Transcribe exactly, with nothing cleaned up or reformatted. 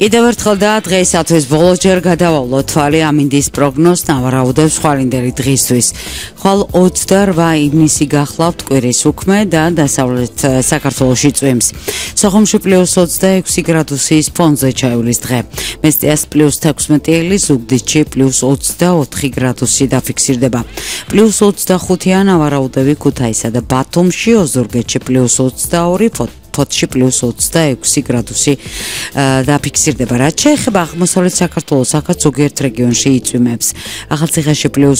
კიდევ ერთხელ და დღეისათვის ბოლოსჯერ გადავავლოთ თვალი ამინდის პროგნოზს ნავარაუდებს ხვალინდელი დღისთვის. ხვალ ოცდაორვა ივნისი გახლავთ კვირის უქმე და დასავლეთ საქართველოში წვიმს. სოხუმში პლუს ოცდაექვსი გრადუსის ფონზე ჩაივლის დღე. მესტიას პლუს თექვსმეტი, ზუგდიდში პლუს ოცდაოთხი გრადუსი დაფიქსირდება. პლუს ოცდახუთია ნავარაუდები ქუთაისსა და ბათუმში, ოზურგეთში პლუს ოცდაორი, ფოთში პლუს ოცდაექვსი გრადუსი დაფიქსირდება. რაც შეეხება აღმოსავლეთ საქართველოს, აქაც ზოგიერთ რეგიონში იწვიმებს. ახალციხეში პლუს